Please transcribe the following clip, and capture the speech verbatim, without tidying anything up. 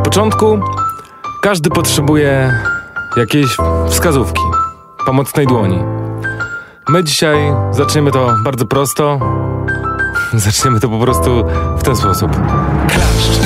początku każdy potrzebuje jakiejś wskazówki, pomocnej dłoni. My dzisiaj zaczniemy to bardzo prosto. Zaczniemy to po prostu w ten sposób. Klaszcz.